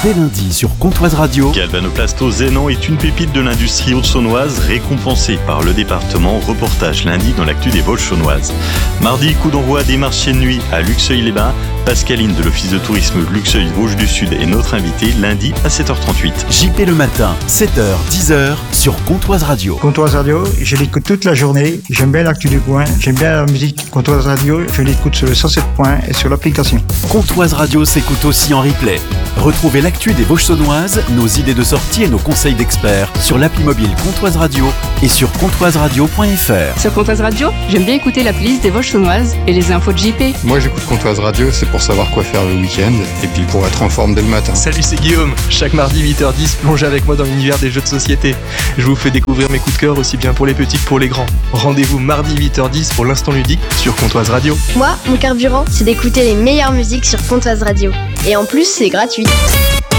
dès lundi sur Comtoise Radio. Galvanoplasto Zénan est une pépite de l'industrie haute-saônoise récompensée par le département. Reportage lundi dans l'actu des Vosges saônoises. Mardi, coup d'envoi des marchés de nuit à Luxeuil-les-Bains. Pascaline de l'Office de tourisme Luxeuil-Vosges du Sud est notre invitée lundi à 7h38. JP le matin, 7h, 10h sur Comtoise Radio. Comtoise Radio, je l'écoute toute la journée. J'aime bien l'actu du coin. J'aime bien la musique Comtoise Radio. Je l'écoute sur le 107 points et sur l'application. Comtoise Radio s'écoute aussi en replay. Retrouvez l'actu des Vosges saônoises, nos idées de sortie et nos conseils d'experts sur l'appli mobile Comtoise Radio et sur comtoiseradio.fr. Sur Comtoise Radio, j'aime bien écouter la playlist des Vosges saônoises et les infos de JP. Moi j'écoute Comtoise Radio, c'est pour savoir quoi faire le week-end et puis pour être en forme dès le matin. Salut, c'est Guillaume. Chaque mardi 8h10, plongez avec moi dans l'univers des jeux de société. Je vous fais découvrir mes coups de cœur aussi bien pour les petits que pour les grands. Rendez-vous mardi 8h10 pour l'instant ludique sur Comtoise Radio. Moi, mon carburant, c'est d'écouter les meilleures musiques sur Comtoise Radio. Et en plus, c'est gratuit.